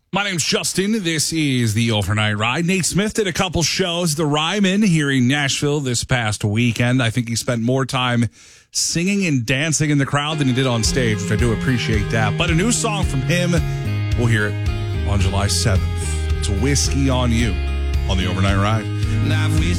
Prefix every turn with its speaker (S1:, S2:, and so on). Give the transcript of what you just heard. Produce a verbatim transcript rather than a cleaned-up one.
S1: My name's Justin. This is the Overnight Ride. Nate Smith did a couple shows, the Ryman, here in Nashville this past weekend. I think he spent more time singing and dancing in the crowd than he did on stage, which I do appreciate that. But a new song from him, we'll hear it on July seventh. It's Whiskey on You on the Overnight Ride.
S2: Now if we